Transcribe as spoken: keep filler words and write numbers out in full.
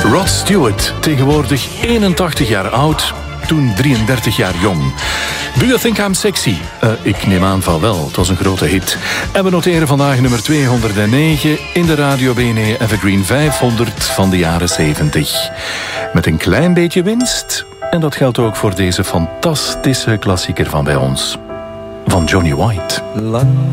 Rod Stewart, tegenwoordig eenentachtig jaar oud, toen drieëndertig jaar jong. Do you think I'm sexy? Uh, ik neem aan van wel, het was een grote hit. En we noteren vandaag nummer tweehonderdnegen in de Radio B N E Evergreen vijfhonderd van de jaren zeventig. Met een klein beetje winst. En dat geldt ook voor deze fantastische klassieker van bij ons. Van Johnny White. Lang